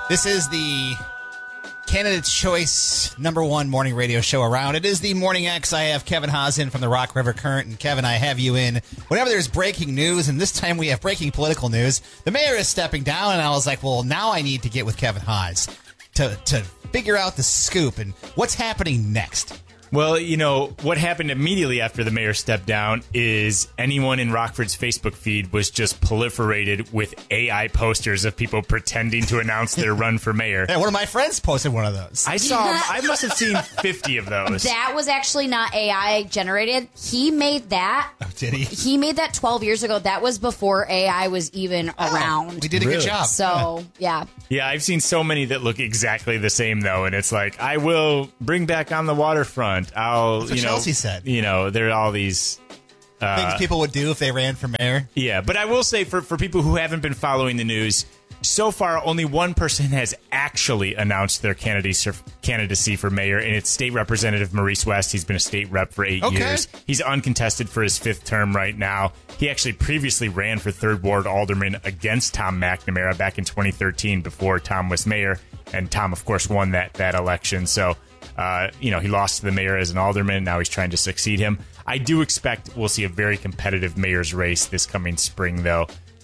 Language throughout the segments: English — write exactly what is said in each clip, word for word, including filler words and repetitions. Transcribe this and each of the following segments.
This is the Candidate's Choice number one morning radio show around. It is the Morning X. I have Kevin Haas in from the Rock River Current. And Kevin, I have you in whenever there's breaking news. And this time we have breaking political news. The mayor is stepping down. And I was like, well, now I need to get with Kevin Haas to, to figure out the scoop and what's happening next. Well, you know, what happened immediately after the mayor stepped down is anyone in Rockford's Facebook feed was just proliferated with A I posters of people pretending to announce their run for mayor. Yeah, one of my friends posted one of those. I saw, I must have seen fifty of those. That was actually not A I generated. He made that. Oh, did he? He made that twelve years ago. That was before A I was even oh, around. We did a really? good job. So, yeah. Yeah, I've seen so many that look exactly the same, though, and it's like, I will bring back On the Waterfront. I'll, That's what you know, Chelsea said. You know, there are all these uh, things people would do if they ran for mayor. Yeah, but I will say for, for people who haven't been following the news, so far only one person has actually announced their candidacy candidacy for mayor, and it's State Representative Maurice West. He's been a state rep for eight Okay. years. He's uncontested for his fifth term right now. He actually previously ran for third Ward Alderman against Tom McNamara back in twenty thirteen before Tom was mayor, and Tom, of course, won that, that election. So, uh, you know, he lost to the mayor as an alderman. Now he's trying to succeed him. I do expect we'll see a very competitive mayor's race this coming spring, though.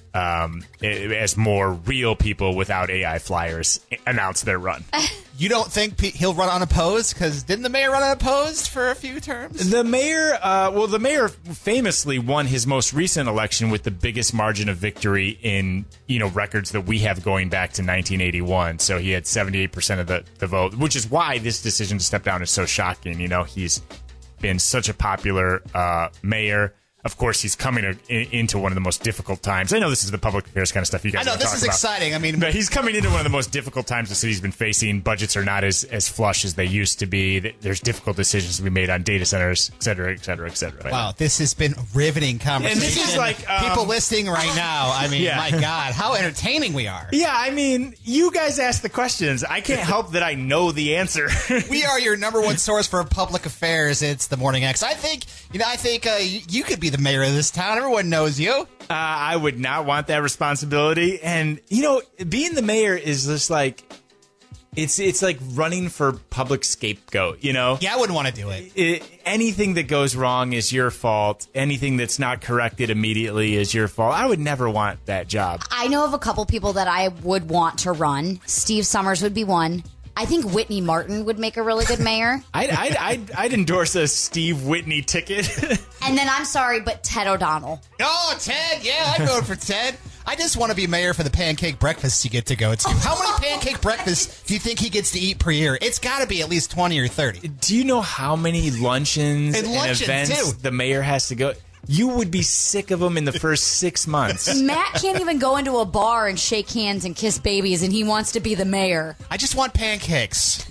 Um, as more real people without A I flyers announce their run. You don't think P- he'll run unopposed? Because didn't the mayor run unopposed for a few terms? The mayor, uh, well, the mayor famously won his most recent election with the biggest margin of victory in, you know, records that we have going back to nineteen eighty-one. So he had seventy-eight percent of the, the vote, which is why this decision to step down is so shocking. You know, he's been such a popular uh, mayor. Of course, he's coming a, in, into one of the most difficult times. I know this is the public affairs kind of stuff you guys I know, want to this talk is about. exciting. I mean, But he's coming into one of the most difficult times the city's been facing. Budgets are not as, as flush as they used to be. There's difficult decisions to be made on data centers, et cetera, et cetera, et cetera. wow, this has been riveting conversation. And this is like, um, people listening right now. I mean, Yeah. my God, how entertaining we are. Yeah, I mean, you guys ask the questions. I can't help that I know the answer. We are your number one source for public affairs. It's the Morning X. I think, you know, I think uh, you could be the mayor of this town. Everyone knows you. Uh, I would not want that responsibility. And, you know, being the mayor is just like, it's it's like running for public scapegoat, you know? Yeah, I wouldn't want to do it. It, anything that goes wrong is your fault. Anything that's not corrected immediately is your fault. I would never want that job. I know of a couple people that I would want to run. Steve Summers would be one. I think Whitney Martin would make a really good mayor. I'd, I'd, I'd, I'd endorse a Steve Whitney ticket. And then, I'm sorry, but Ted O'Donnell. Oh, Ted. Yeah, I'd vote for Ted. I just want to be mayor for the pancake breakfasts you get to go to. How many pancake breakfasts do you think he gets to eat per year? It's got to be at least twenty or thirty. Do you know how many luncheons And and, luncheons, events too. the mayor has to go? You would be sick of them in the first six months. Matt can't even go into a bar and shake hands and kiss babies, and he wants to be the mayor. I just want pancakes.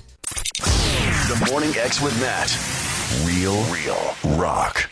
The Morning X with Matt. Real, real rock.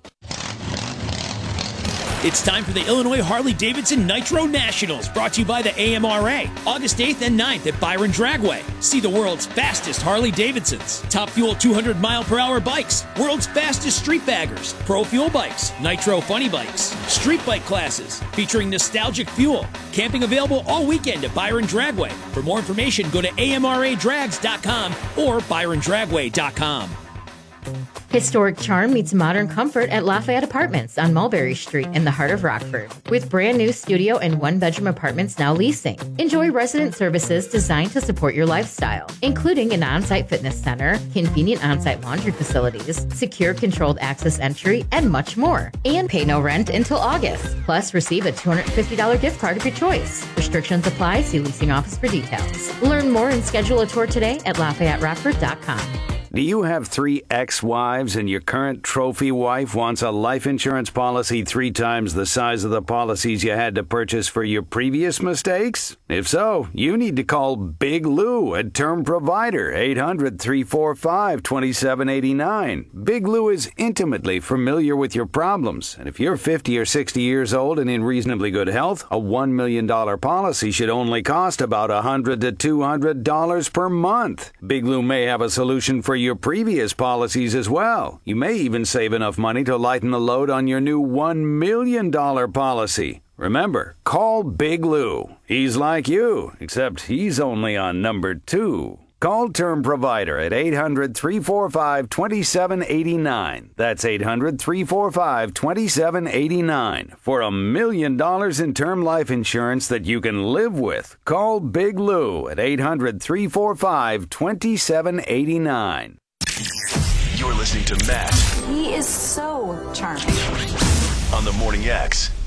It's time for the Illinois Harley-Davidson Nitro Nationals, brought to you by the A M R A. August eighth and ninth at Byron Dragway. See the world's fastest Harley-Davidsons. Top Fuel two hundred mile per hour bikes. World's fastest street baggers. Pro Fuel bikes. Nitro Funny bikes. Street bike classes featuring nostalgic fuel. Camping available all weekend at Byron Dragway. For more information, go to A M R A drags dot com or byron dragway dot com. Historic charm meets modern comfort at Lafayette Apartments on Mulberry Street in the heart of Rockford. With brand new studio and one-bedroom apartments now leasing. Enjoy resident services designed to support your lifestyle, including an on-site fitness center, convenient on-site laundry facilities, secure controlled access entry, and much more. And pay no rent until August. Plus, receive a two hundred fifty dollars gift card of your choice. Restrictions apply. See leasing office for details. Learn more and schedule a tour today at Lafayette Rockford dot com. Do you have three ex-wives and your current trophy wife wants a life insurance policy three times the size of the policies you had to purchase for your previous mistakes? If so, you need to call Big Lou at Term Provider, eight hundred, three four five, two seven eight nine. Big Lou is intimately familiar with your problems, and if you're fifty or sixty years old and in reasonably good health, a one million dollars policy should only cost about one hundred to two hundred dollars per month. Big Lou may have a solution for your previous policies as well. You may even save enough money to lighten the load on your new one million dollars policy. Remember, call Big Lou. He's like you, except he's only on number two. Call Term Provider at eight hundred, three four five, two seven eight nine. That's eight hundred, three four five, two seven eight nine. For a million dollars in term life insurance that you can live with. Call Big Lou at eight hundred, three four five, two seven eight nine. You're listening to Matt He is so charming. on the Morning X.